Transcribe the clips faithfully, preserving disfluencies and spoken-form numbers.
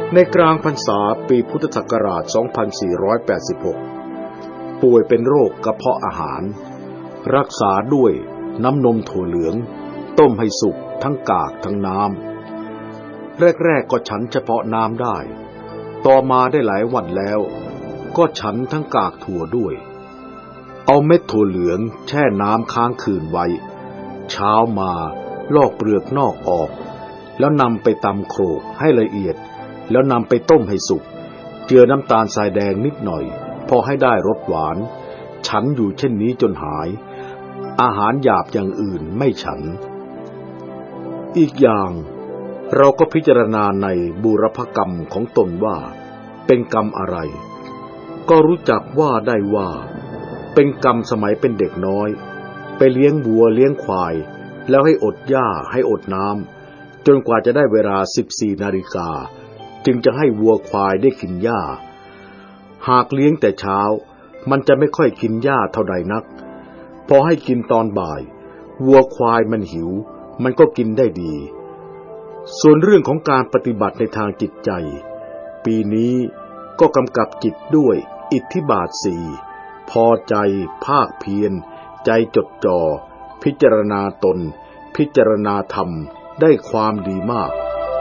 ในกลางพรรษาปีพุทธศักราช สองพันสี่ร้อยแปดสิบหก ป่วยเป็นโรคกระเพาะอาหารรักษาด้วยน้ำนมถั่วเหลืองต้มให้สุกทั้งกากทั้งน้ำแรกๆก็ฉันเฉพาะน้ำได้ต่อมาได้หลายวันแล้วก็ฉันทั้งกากถั่วด้วยเอาเม็ดถั่วเหลืองแช่น้ำค้างคืนไว้เช้ามาลอกเปลือกนอกออกแล้วนำไปตำโขลกให้ละเอียดแล้วนำไปต้มให้สุกเจือน้ำตาลทรายแดงนิดหน่อยพอให้ได้รสหวานฉันอยู่เช่นนี้จนหายอาหารหยาบอย่างอื่นไม่ฉันอีกอย่างเราก็พิจารณาในบูรพกรรมของตนว่าเป็นกรรมอะไรก็รู้จักว่าได้ว่าเป็นกรรมสมัยเป็นเด็กน้อยไปเลี้ยงวัวเลี้ยงควายแล้วให้อดหญ้าให้อดน้ำจนกว่าจะได้เวลาสิบสี่นาฬิกาจึงจะให้วัวควายได้กินหญ้าหากเลี้ยงแต่เช้ามันจะไม่ค่อยกินหญ้าเท่าใดนักพอให้กินตอนบ่ายวัวควายมันหิวมันก็กินได้ดีส่วนเรื่องของการปฏิบัติในทางจิตใจปีนี้ก็กำกับจิตด้วยอิทธิบาทสี่พอใจภาคเพียรใจจดจ่อพิจารณาตนพิจารณาธรรมได้ความดีมาก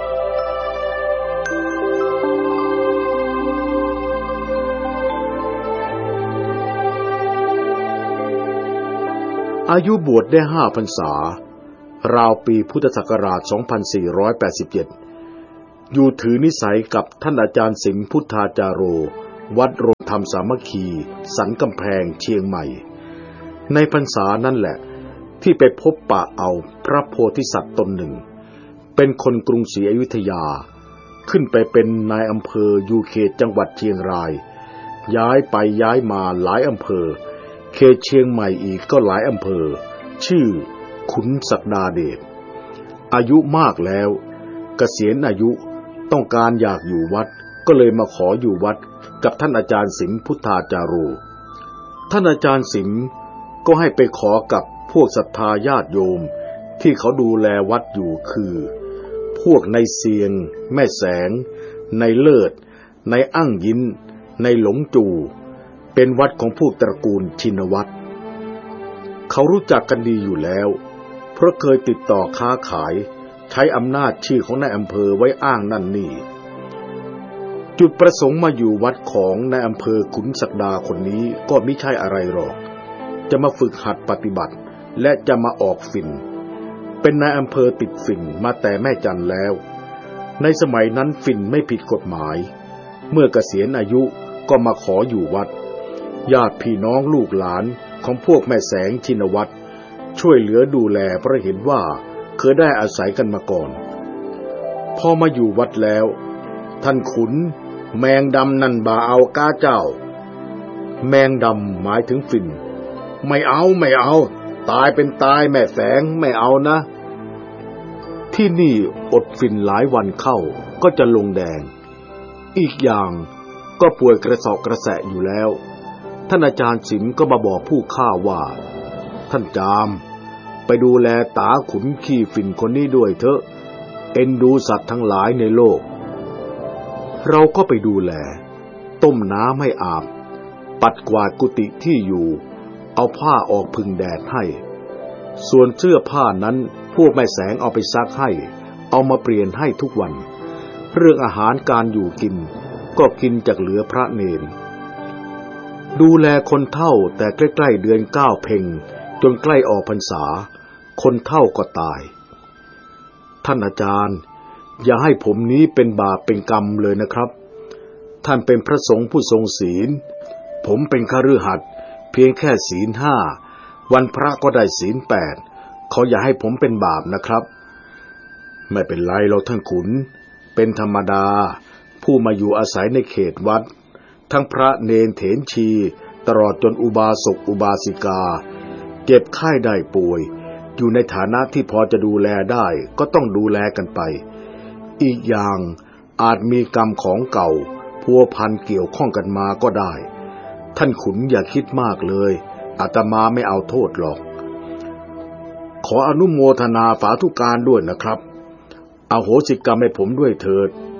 อายุบวชได้ห้าพรรษาราวปีพุทธศักราช สองพันสี่ร้อยแปดสิบเจ็ด อยู่ถือนิสัยกับท่านอาจารย์สิงห์พุทธาจาโรวัดโรงธรรมสามัคคีสันกำแพงเชียงใหม่ในพรรษานั่นแหละที่ไปพบปะเอาพระโพธิสัตว์ตนหนึ่งเป็นคนกรุงศรีอยุธยาขึ้นไปเป็นนายอำเภออยู่เขตจังหวัดเชียงรายย้ายไปย้ายมาหลายอำเภอเขตเชียงใหม่อีกก็หลายอำเภอชื่อขุนศักดาเดชอายุมากแล้วเกษียณอายุต้องการอยากอยู่วัดก็เลยมาขออยู่วัดกับท่านอาจารย์สิงห์พุทธาจาโรท่านอาจารย์สิงห์ก็ให้ไปขอกับพวกศรัทธาญาติโยมที่เขาดูแลวัดอยู่คือพวกในเสียงแม่แสงในเลิศในอั้งยินในหลงจูเป็นวัดของพวกตระกูลชินวัตรเขารู้จักกันดีอยู่แล้วเพราะเคยติดต่อค้าขายใช้อำนาจชื่อของนายอำเภอไว้อ้างนั่นนี่จุดประสงค์มาอยู่วัดของนายอำเภอขุนศักดาคนนี้ก็ไม่ใช่อะไรหรอกจะมาฝึกหัดปฏิบัติและจะมาออกฝิ่นเป็นนายอำเภอติดฝิ่นมาแต่แม่จันแล้วในสมัยนั้นฝิ่นไม่ผิดกฎหมายเมื่อเกษียณอายุก็มาขออยู่วัดญาติพี่น้องลูกหลานของพวกแม่แสงชินวัตรช่วยเหลือดูแลเพราะเห็นว่าเคยได้อาศัยกันมาก่อนพอมาอยู่วัดแล้วท่านขุนแมงดำนั่นบ่าเอาก้าเจ้าแมงดำหมายถึงฝิ่นไม่เอาไม่เอาตายเป็นตายแม่แสงไม่เอานะที่นี่อดฝิ่นหลายวันเข้าก็จะลงแดงอีกอย่างก็ป่วยกระสอบกระแสะอยู่แล้วท่านอาจารย์สิงห์ก็มาบอกผู้ข้าว่าท่านจามไปดูแลตาขุนขี้ฝิ่นคนนี้ด้วยเถอะเอ็นดูสัตว์ทั้งหลายในโลกเราก็ไปดูแลต้มน้ำให้อาบปัดกวาดกุฏิที่อยู่เอาผ้าออกพึ่งแดดให้ส่วนเสื้อผ้านั้นพวกแม่แสงเอาไปซักให้เอามาเปลี่ยนให้ทุกวันเรื่องอาหารการอยู่กินก็กินจากเหลือพระเนรดูแลคนเฒ่าแต่ใกล้ๆเดือนเก้าเพ็งจนใกล้ออกพรรษาคนเฒ่าก็ตายท่านอาจารย์อย่าให้ผมนี้เป็นบาปเป็นกรรมเลยนะครับท่านเป็นพระสงฆ์ผู้ทรงศีลผมเป็นคฤหัสถ์เพียงแค่ศีลห้าวันพระก็ได้ศีลแปดเขาอย่าให้ผมเป็นบาปนะครับไม่เป็นไรหรอกท่านขุนเป็นธรรมดาผู้มาอยู่อาศัยในเขตวัดทั้งพระเนรเถรชีตลอดจนอุบาสกอุบาสิกาเจ็บไข้ได้ป่วยอยู่ในฐานะที่พอจะดูแลได้ก็ต้องดูแลกันไปอีกอย่างอาจมีกรรมของเก่าพัวพันเกี่ยวข้องกันมาก็ได้ท่านขุนอย่าคิดมากเลยอาตมาไม่เอาโทษหรอกขออนุโมทนาสาธุการด้วยนะครับอโหสิกรรมให้ผมด้วยเถิด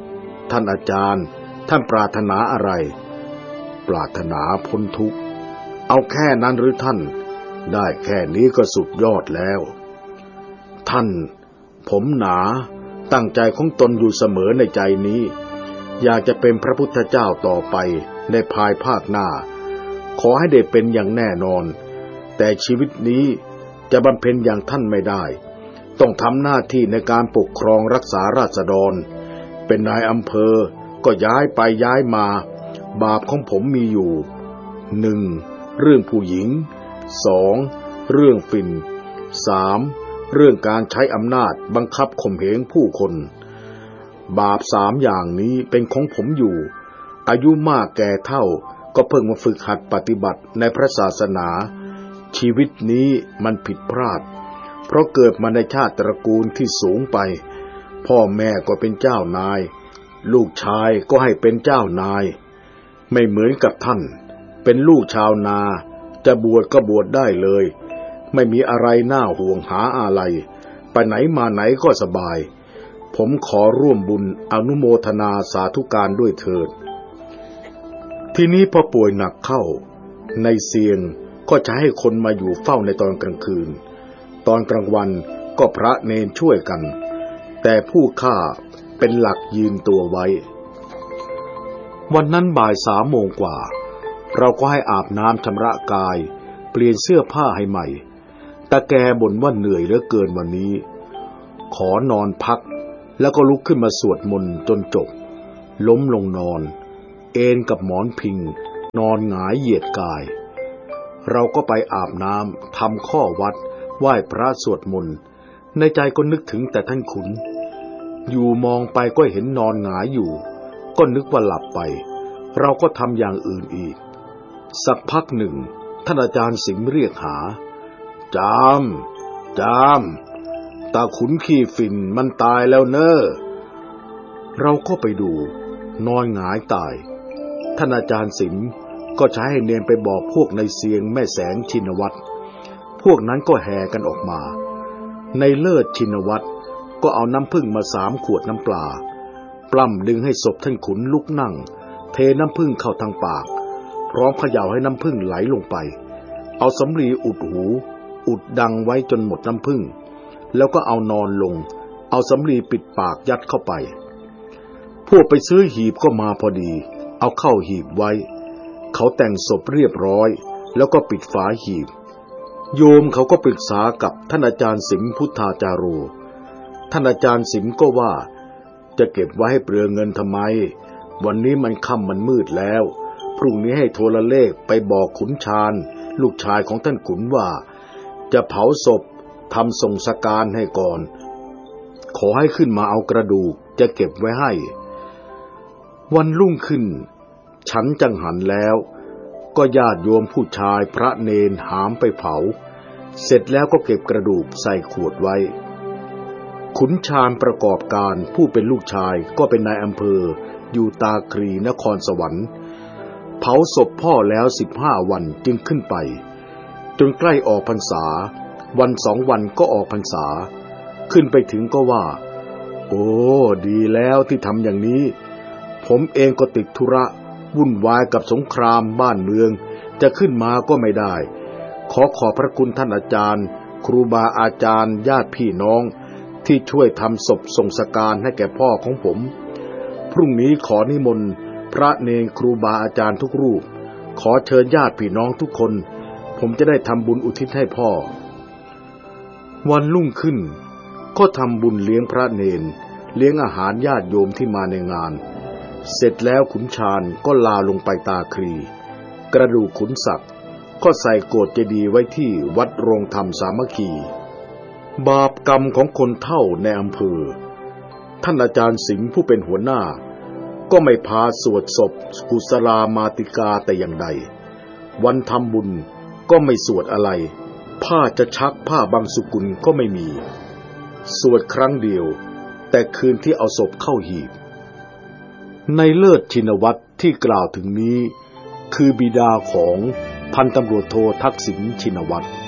ท่านอาจารย์ท่านปรารถนาอะไรปรารถนาพ้นทุกข์เอาแค่นั้นหรือท่านได้แค่นี้ก็สุดยอดแล้วท่านผมหนาตั้งใจของตนอยู่เสมอในใจนี้อยากจะเป็นพระพุทธเจ้าต่อไปในภายภาคหน้าขอให้ได้เป็นอย่างแน่นอนแต่ชีวิตนี้จะบำเพ็ญอย่างท่านไม่ได้ต้องทำหน้าที่ในการปกครองรักษาราษฎรเป็นนายอำเภอก็ย้ายไปย้ายมาบาปของผมมีอยู่หนึ่งเรื่องผู้หญิงสองเรื่องฝิ่นสามเรื่องการใช้อำนาจบังคับข่มเหงผู้คนบาปสามอย่างนี้เป็นของผมอยู่อายุมากแก่เฒ่าก็เพิ่งมาฝึกหัดปฏิบัติในพระศาสนาชีวิตนี้มันผิดพลาดเพราะเกิดมาในชาติตระกูลที่สูงไปพ่อแม่ก็เป็นเจ้านายลูกชายก็ให้เป็นเจ้านายไม่เหมือนกับท่านเป็นลูกชาวนาจะบวชก็บวชได้เลยไม่มีอะไรน่าห่วงหาอะไรไปไหนมาไหนก็สบายผมขอร่วมบุญอนุโมทนาสาธุการด้วยเถิดทีนี้พอป่วยหนักเข้าในเสียงก็จะให้คนมาอยู่เฝ้าในตอนกลางคืนตอนกลางวันก็พระเนรช่วยกันแต่ผู้ฆ่าเป็นหลักยืนตัวไว้วันนั้นบ่ายสามโมงกว่าเราก็ให้อาบน้ำชำระกายเปลี่ยนเสื้อผ้าให้ใหม่ตาแกบ่นว่าเหนื่อยเหลือเกินวันนี้ขอนอนพักแล้วก็ลุกขึ้นมาสวดมนต์จนจบล้มลงนอนเอนกับหมอนพิงนอนหงายเหยียดกายเราก็ไปอาบน้ำทำข้อวัดไหว้พระสวดมนต์ในใจก็นึกถึงแต่ท่านขุนอยู่มองไปก็เห็นนอนหงายอยู่ก็นึกว่าหลับไปเราก็ทำอย่างอื่นอีกสักพักหนึ่งท่านอาจารย์สิงห์เรียกหาจามจามตาขุนขี้ฝิ่นมันตายแล้วเนอะเราก็ไปดูนอนหงายตายท่านอาจารย์สิงห์ก็ใช้ให้เนรไปบอกพวกในเสียงแม่แสงชินวัตรพวกนั้นก็แห่กันออกมาในเลิศชินวัตรก็เอาน้ำผึ้งมาสามขวดน้ำปลาปล้ำดึงให้ศพท่านขุนลุกนั่งเทน้ำผึ้งเข้าทางปากพร้อมเขย่าให้น้ำผึ้งไหลลงไปเอาสำลีอุดหูอุดดังไว้จนหมดน้ำผึ้งแล้วก็เอานอนลงเอาสำลีปิดปากยัดเข้าไปพวกไปซื้อหีบก็มาพอดีเอาเข้าหีบไว้เขาแต่งศพเรียบร้อยแล้วก็ปิดฝาหีบโยมเขาก็ปรึกษากับท่านอาจารย์สิมพุทธาจาโรท่านอาจารย์สิมก็ว่าจะเก็บไว้ให้เปลืองเงินทำไมวันนี้มันค่ำมันมืดแล้วพรุ่งนี้ให้โทรเลขไปบอกขุนชาญลูกชายของท่านขุนว่าจะเผาศพทำส่งสการให้ก่อนขอให้ขึ้นมาเอากระดูกจะเก็บไว้ให้วันรุ่งขึ้นฉันจังหันแล้วก็ญาติโยมผู้ชายพระเนรหามไปเผาเสร็จแล้วก็เก็บกระดูกใส่ขวดไว้ขุนชาญประกอบการผู้เป็นลูกชายก็เป็นนายอำเภออยู่ตาคลีนครสวรรค์เผาศพพ่อแล้วสิบห้าวันจึงขึ้นไปจนใกล้ออกพรรษาวันสองวันก็ออกพรรษาขึ้นไปถึงก็ว่าโอ้ดีแล้วที่ทำอย่างนี้ผมเองก็ติดธุระวุ่นวายกับสงครามบ้านเมืองจะขึ้นมาก็ไม่ได้ขอขอบพระคุณท่านอาจารย์ครูบาอาจารย์ญาติพี่น้องที่ช่วยทำศพส่งสการให้แก่พ่อของผมพรุ่งนี้ขอนิมนต์พระเนรครูบาอาจารย์ทุกรูปขอเชิญญาติพี่น้องทุกคนผมจะได้ทำบุญอุทิศให้พ่อวันรุ่งขึ้นก็ทำบุญเลี้ยงพระเนรเลี้ยงอาหารญาติโยมที่มาในงานเสร็จแล้วขุนชาญก็ลาลงไปตาคลีกระดูกขุนศักดิ์ก็ใส่โกฐเจดีย์ไว้ที่วัดโรงธรรมสามัคคีบาปกรรมของคนเฒ่าในอำเภอท่านอาจารย์สิงห์ผู้เป็นหัวหน้าก็ไม่พาสวดศพกุศลามาติกาแต่อย่างใดวันทำบุญก็ไม่สวดอะไรผ้าจะชักผ้าบางสุกุลก็ไม่มีสวดครั้งเดียวแต่คืนที่เอาศพเข้าหีบในเลิศชินวัตรที่กล่าวถึงนี้คือบิดาของพันตำรวจโททักษิณชินวัตร